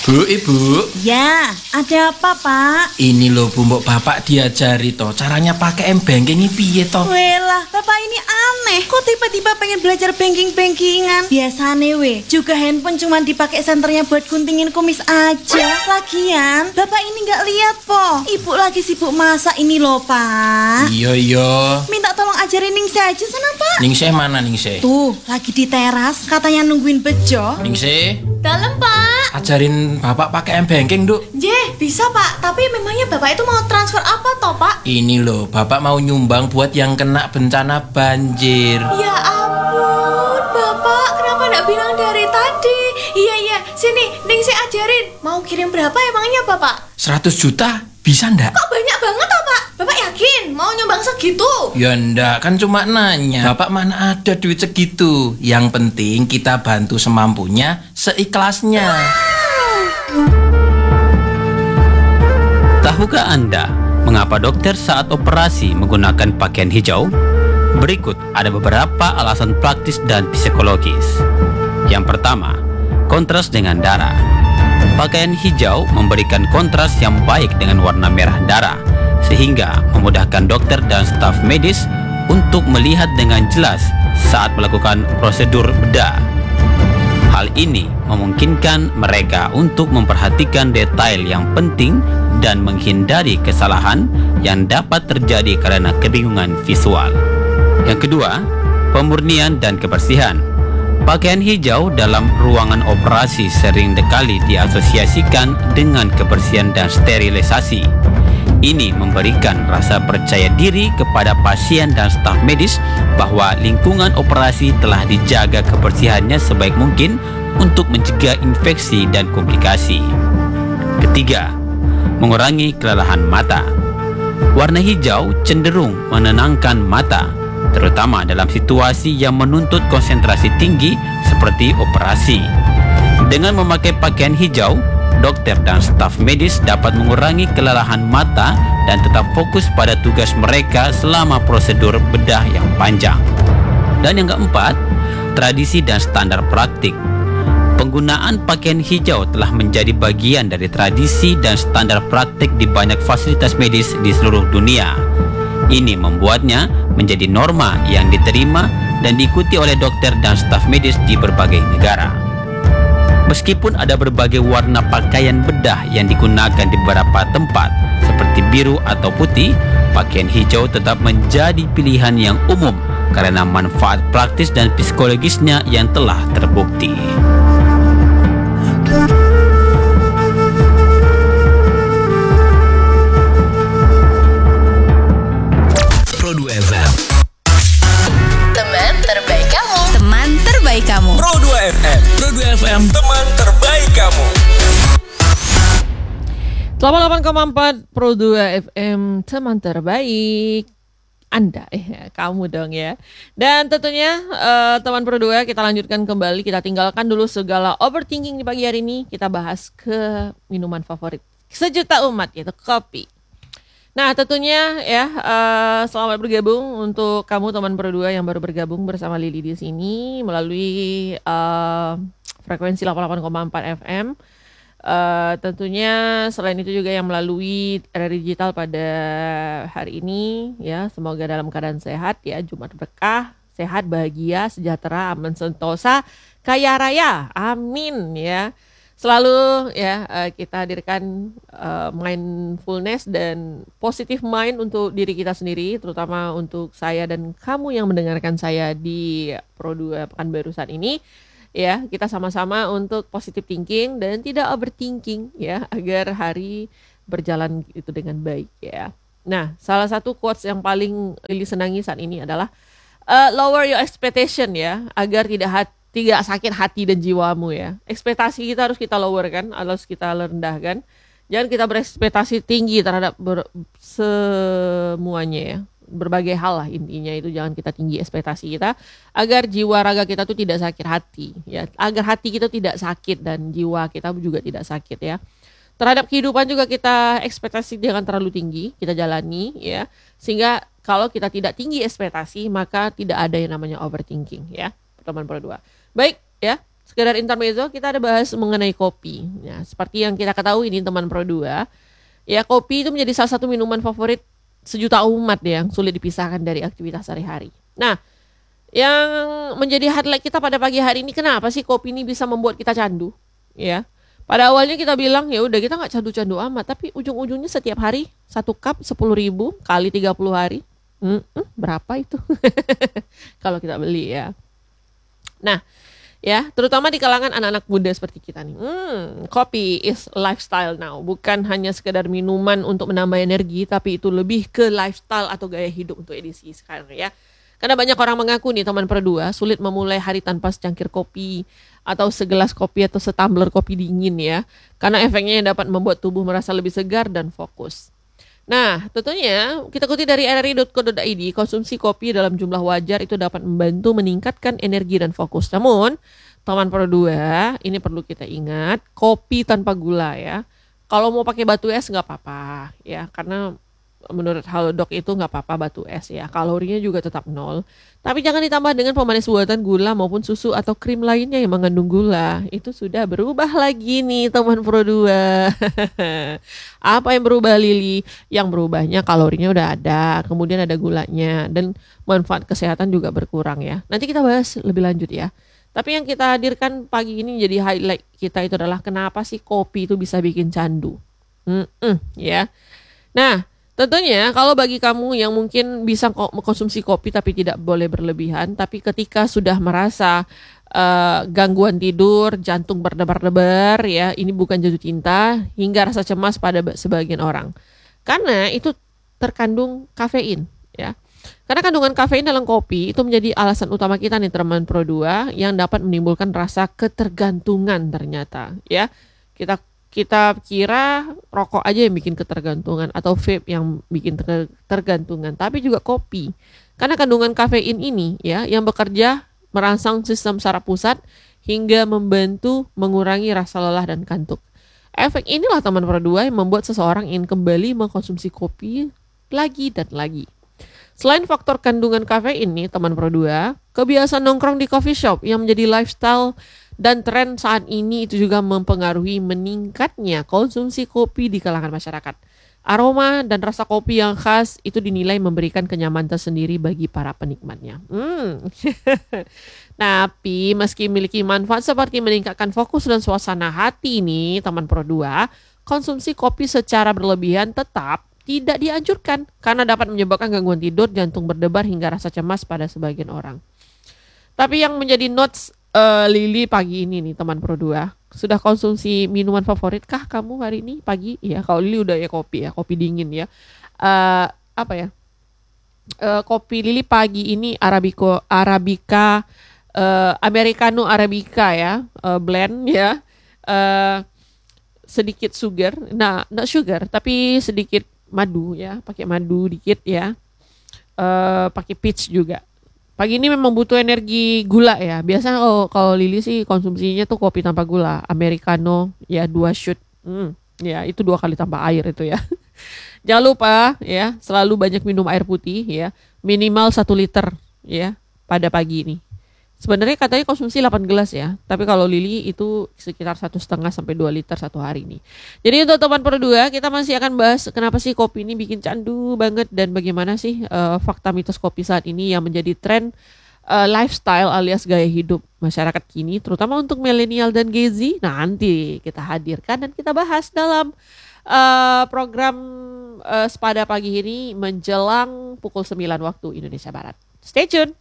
Bu, Ibu. Ya, ada apa, Pak? Ini loh Bu, mbok Bapak diajari toh caranya pakai M-Banking ini piye toh? Welah, Bapak ini aneh. Kok tiba-tiba pengen belajar banking-bankingan? Biasane juga handphone cuma dipakai senternya buat guntingin kumis aja. Lagian, Bapak ini nggak lihat po. Ibu lagi sibuk masak ini loh, Pak. Iya. Minta tolong ajarin Ningsih aja sana, Pak. Ningsih mana Ningsih? Tuh, lagi di teras, katanya nungguin bejo. Ningsih, Dalam, Pak. ajarin Bapak pakai M-Banking, Duk. Jeh, bisa, Pak. Tapi memangnya Bapak itu mau transfer apa toh, Pak? Ini loh, Bapak mau nyumbang buat yang kena bencana banjir. Ya ampun, Bapak. Kenapa nggak bilang dari tadi? Iya, sini, Ningsih ajarin. Mau kirim berapa emangnya, Bapak? 100 juta bisa ndak? Kok banyak banget toh, Pak? Bapak yakin mau nyumbang segitu? Ya ndak, kan cuma nanya. Bapak mana ada duit segitu. Yang penting kita bantu semampunya, seikhlasnya. Tahukah Anda mengapa dokter saat operasi menggunakan pakaian hijau? Berikut ada beberapa alasan praktis dan psikologis. Yang pertama, kontras dengan darah. Pakaian hijau memberikan kontras yang baik dengan warna merah darah, sehingga memudahkan dokter dan staf medis untuk melihat dengan jelas saat melakukan prosedur bedah. Hal ini memungkinkan mereka untuk memperhatikan detail yang penting dan menghindari kesalahan yang dapat terjadi karena kebingungan visual. Yang kedua, pemurnian dan kebersihan. Pakaian hijau dalam ruangan operasi sering sekali diasosiasikan dengan kebersihan dan sterilisasi. Ini memberikan rasa percaya diri kepada pasien dan staf medis bahwa lingkungan operasi telah dijaga kebersihannya sebaik mungkin untuk mencegah infeksi dan komplikasi. Ketiga, mengurangi kelelahan mata. Warna hijau cenderung menenangkan mata, terutama dalam situasi yang menuntut konsentrasi tinggi seperti operasi. Dengan memakai pakaian hijau, dokter dan staf medis dapat mengurangi kelelahan mata dan tetap fokus pada tugas mereka selama prosedur bedah yang panjang. Dan yang keempat, tradisi dan standar praktik. Penggunaan pakaian hijau telah menjadi bagian dari tradisi dan standar praktik di banyak fasilitas medis di seluruh dunia. Ini membuatnya menjadi norma yang diterima dan diikuti oleh dokter dan staf medis di berbagai negara. Meskipun ada berbagai warna pakaian bedah yang digunakan di beberapa tempat seperti biru atau putih, pakaian hijau tetap menjadi pilihan yang umum karena manfaat praktis dan psikologisnya yang telah terbukti. Pro 2 FM. Teman terbaik kamu. Teman terbaik kamu. Pro 2 FM. Pro 2 FM, teman terbaik kamu. 88,4 Pro 2 FM, teman terbaik Anda, kamu dong ya. Dan tentunya teman Pro 2, kita lanjutkan kembali. Kita tinggalkan dulu segala overthinking di pagi hari ini. Kita bahas ke minuman favorit sejuta umat, yaitu kopi. Nah tentunya ya, selamat bergabung untuk kamu teman Pro 2 yang baru bergabung bersama Lili di sini melalui frekuensi 88,4 FM. Tentunya selain itu juga yang melalui era digital pada hari ini ya, semoga dalam keadaan sehat ya, Jumat berkah, sehat, bahagia, sejahtera, aman, sentosa, kaya raya, amin ya. Selalu ya kita hadirkan mindfulness dan positive mind untuk diri kita sendiri, terutama untuk saya dan kamu yang mendengarkan saya di Pro 2 Pekanbaru saat ini. Ya, kita sama-sama untuk positive thinking dan tidak overthinking ya, agar hari berjalan itu dengan baik ya. Nah, salah satu quotes yang paling Lili senangi saat ini adalah lower your expectation ya, agar tidak sakit hati dan jiwamu ya. Ekspektasi kita harus kita lower kan, harus kita rendahkan. Jangan kita berekspektasi tinggi terhadap semuanya ya. Berbagai hal lah intinya, itu jangan kita tinggi ekspektasi kita agar jiwa raga kita tuh tidak sakit hati ya, agar hati kita tidak sakit dan jiwa kita juga tidak sakit ya. Terhadap kehidupan juga kita ekspektasi jangan terlalu tinggi kita jalani ya, sehingga kalau kita tidak tinggi ekspektasi maka tidak ada yang namanya overthinking ya, teman Pro 2. Baik ya, sekedar intermezzo, kita ada bahas mengenai kopi. Ya, seperti yang kita ketahui ini teman Pro 2, ya kopi itu menjadi salah satu minuman favorit sejuta umat ya, yang sulit dipisahkan dari aktivitas sehari-hari. Nah, yang menjadi highlight kita pada pagi hari ini, kenapa sih kopi ini bisa membuat kita candu? Ya, pada awalnya kita bilang ya udah kita nggak candu-candu amat, tapi ujung-ujungnya setiap hari 1 cup 10.000 kali 30 hari, berapa itu? Kalau kita beli ya. Nah, ya terutama di kalangan anak-anak muda seperti kita nih, kopi is lifestyle now, bukan hanya sekedar minuman untuk menambah energi, tapi itu lebih ke lifestyle atau gaya hidup untuk edisi sekarang ya. Karena banyak orang mengaku nih teman Pro 2 sulit memulai hari tanpa secangkir kopi atau segelas kopi atau setumbler kopi dingin ya. Karena efeknya yang dapat membuat tubuh merasa lebih segar dan fokus. Nah, tentunya kita kutip dari rri.co.id, konsumsi kopi dalam jumlah wajar itu dapat membantu meningkatkan energi dan fokus. Namun, teman Pro 2, ini perlu kita ingat, kopi tanpa gula ya. Kalau mau pakai batu es nggak apa-apa ya, karena menurut Halodoc itu nggak apa-apa batu es ya, kalorinya juga tetap 0. Tapi jangan ditambah dengan pemanis buatan gula maupun susu atau krim lainnya yang mengandung gula. Itu sudah berubah lagi nih teman Pro 2. Apa yang berubah Lili? Yang berubahnya kalorinya udah ada, kemudian ada gulanya, dan manfaat kesehatan juga berkurang ya. Nanti kita bahas lebih lanjut ya. Tapi yang kita hadirkan pagi ini jadi highlight kita itu adalah kenapa sih kopi itu bisa bikin candu. Ya. Nah, tentunya kalau bagi kamu yang mungkin bisa mengkonsumsi kopi tapi tidak boleh berlebihan, tapi ketika sudah merasa gangguan tidur, jantung berdebar-debar ya, ini bukan jatuh cinta, hingga rasa cemas pada sebagian orang. Karena itu terkandung kafein ya. Karena kandungan kafein dalam kopi itu menjadi alasan utama kita nih teman Pro 2 yang dapat menimbulkan rasa ketergantungan ternyata ya. Kita kira rokok aja yang bikin ketergantungan atau vape yang bikin ketergantungan, tapi juga kopi. Karena kandungan kafein ini ya yang bekerja merangsang sistem saraf pusat hingga membantu mengurangi rasa lelah dan kantuk. Efek inilah teman Pro 2 yang membuat seseorang ingin kembali mengkonsumsi kopi lagi dan lagi. Selain faktor kandungan kafein nih teman Pro 2, kebiasaan nongkrong di coffee shop yang menjadi lifestyle dan tren saat ini itu juga mempengaruhi meningkatnya konsumsi kopi di kalangan masyarakat. Aroma dan rasa kopi yang khas itu dinilai memberikan kenyamanan tersendiri bagi para penikmatnya. Tapi meski memiliki manfaat seperti meningkatkan fokus dan suasana hati nih teman Pro 2, konsumsi kopi secara berlebihan tetap tidak dianjurkan karena dapat menyebabkan gangguan tidur, jantung berdebar hingga rasa cemas pada sebagian orang. Tapi yang menjadi notes Lili pagi ini nih teman Pro 2, sudah konsumsi minuman favorit kah kamu hari ini pagi? Ya kalau Lili udah ya, kopi dingin ya. Kopi Lili pagi ini Arabica, Americano Arabica ya, blend ya, sedikit sugar, not sugar tapi sedikit madu ya, pakai madu dikit ya, pakai peach juga. Pagi ini memang butuh energi gula ya. Biasanya kalau Lili sih konsumsinya tuh kopi tanpa gula, Americano ya 2 shoot. Ya itu 2 kali tanpa air itu ya. Jangan lupa ya, selalu banyak minum air putih ya, minimal 1 liter ya pada pagi ini. Sebenarnya katanya konsumsi 8 gelas ya, tapi kalau Lili itu sekitar 1,5 sampai 2 liter satu hari nih. Jadi untuk teman Pro 2, kita masih akan bahas kenapa sih kopi ini bikin candu banget dan bagaimana sih fakta mitos kopi saat ini yang menjadi tren lifestyle alias gaya hidup masyarakat kini, terutama untuk milenial dan Gen Z. Nanti kita hadirkan dan kita bahas dalam program Sepada Pagi ini menjelang pukul 9 waktu Indonesia Barat. Stay tune.